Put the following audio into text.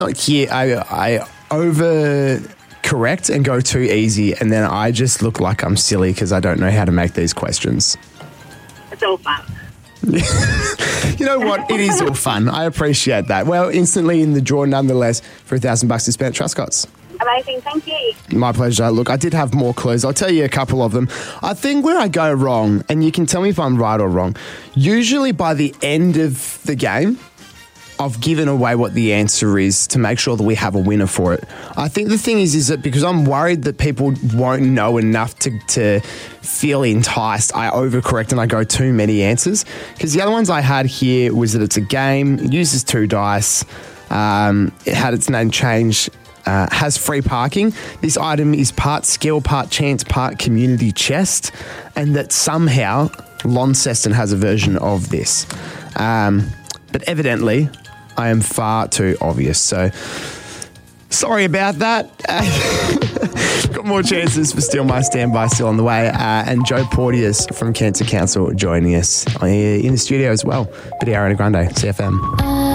Here, I over correct and go too easy, and then I just look like I'm silly because I don't know how to make these questions. It's all fun. You know what? It is all fun. I appreciate that. Well, instantly in the draw, nonetheless, for $1,000 to spend at Truscott's. Amazing, thank you. My pleasure. Look, I did have more clues. I'll tell you a couple of them. I think where I go wrong, and you can tell me if I'm right or wrong, usually by the end of the game, I've given away what the answer is to make sure that we have a winner for it. I think the thing is that because I'm worried that people won't know enough to feel enticed, I overcorrect and I go too many answers. Because the other ones I had here was that it's a game, it uses 2 dice, it had its name changed, has free parking. This item is part skill, part chance, part community chest, and that somehow Launceston has a version of this. But evidently, I am far too obvious. So, sorry about that. Got more chances for Steal My Standby still on the way. And Joe Porteous from Cancer Council joining us in the studio as well. But Ariana Grande, CFM.